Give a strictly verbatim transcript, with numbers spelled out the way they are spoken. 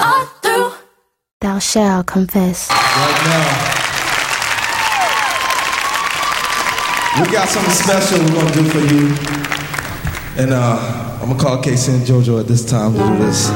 are through. Thou shalt confess. Right now, we got something special we're gonna do for you, and uh, I'm gonna call Casey and JoJo at this time to do this.